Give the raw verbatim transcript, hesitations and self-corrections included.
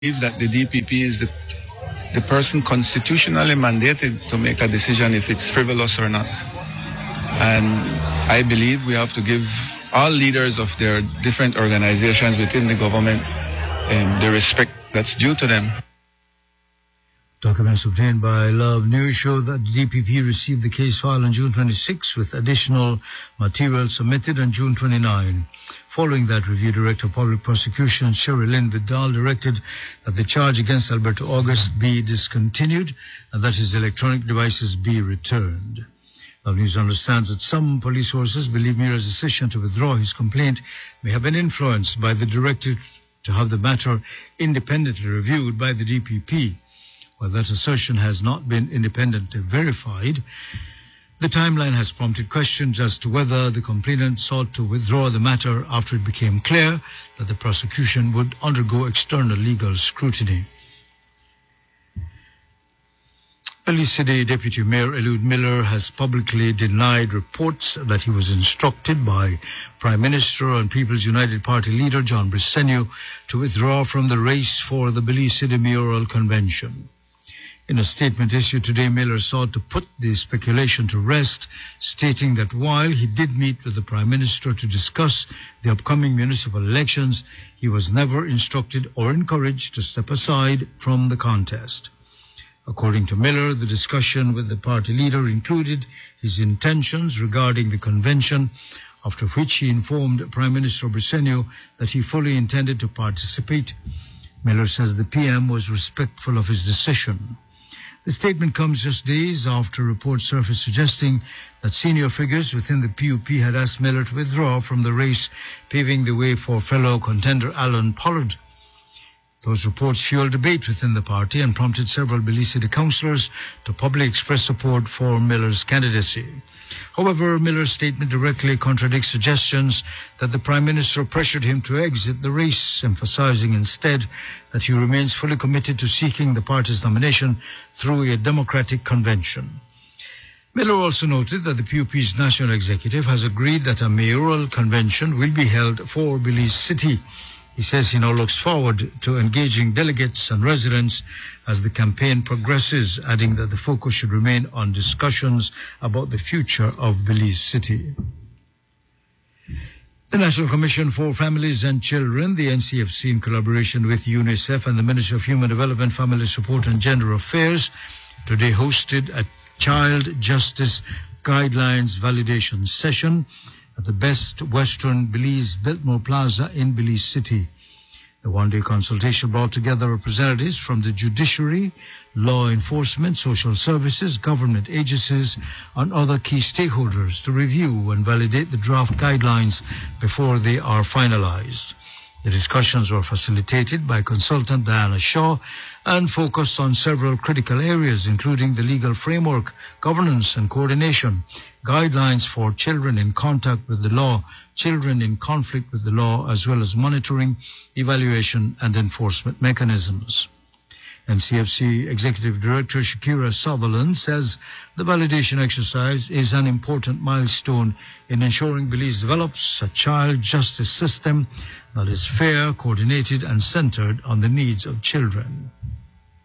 believe that the D P P is the, the person constitutionally mandated to make a decision if it's frivolous or not. And I believe we have to give all leaders of their different organizations within the government um, the respect that's due to them. Documents obtained by Love News show that the D P P received the case file on June twenty-sixth with additional material submitted on June twenty-ninth. Following that review, Director of Public Prosecution Sherry Lynn Vidal directed that the charge against Alberto August be discontinued and that his electronic devices be returned. Love News understands that some police sources believe Mira's decision to withdraw his complaint may have been influenced by the directive to have the matter independently reviewed by the D P P. While that assertion has not been independently verified, the timeline has prompted questions as to whether the complainant sought to withdraw the matter after it became clear that the prosecution would undergo external legal scrutiny. Belize City Deputy Mayor Eliud Miller has publicly denied reports that he was instructed by Prime Minister and People's United Party leader John Briceño to withdraw from the race for the Belize City Mayoral Convention. In a statement issued today, Miller sought to put the speculation to rest, stating that while he did meet with the Prime Minister to discuss the upcoming municipal elections, he was never instructed or encouraged to step aside from the contest. According to Miller, the discussion with the party leader included his intentions regarding the convention, after which he informed Prime Minister Briceño that he fully intended to participate. Miller says the P M was respectful of his decision. The statement comes just days after reports surfaced suggesting that senior figures within the P U P had asked Miller to withdraw from the race, paving the way for fellow contender Alan Pollard. Those reports fueled debate within the party and prompted several Belize City councillors to publicly express support for Miller's candidacy. However, Miller's statement directly contradicts suggestions that the Prime Minister pressured him to exit the race, emphasizing instead that he remains fully committed to seeking the party's nomination through a democratic convention. Miller also noted that the P U P's national executive has agreed that a mayoral convention will be held for Belize City. He says he now looks forward to engaging delegates and residents as the campaign progresses, adding that the focus should remain on discussions about the future of Belize City. The National Commission for Families and Children, the N C F C, in collaboration with UNICEF and the Ministry of Human Development, Family Support and Gender Affairs, today hosted a Child Justice Guidelines Validation Session at the Best Western Belize Biltmore Plaza in Belize City. The one-day consultation brought together representatives from the judiciary, law enforcement, social services, government agencies, and other key stakeholders to review and validate the draft guidelines before they are finalized. The discussions were facilitated by consultant Diana Shaw and focused on several critical areas, including the legal framework, governance and coordination, guidelines for children in contact with the law, children in conflict with the law, as well as monitoring, evaluation and enforcement mechanisms. N C F C Executive Director Shakira Sutherland says the validation exercise is an important milestone in ensuring Belize develops a child justice system that is fair, coordinated and centered on the needs of children.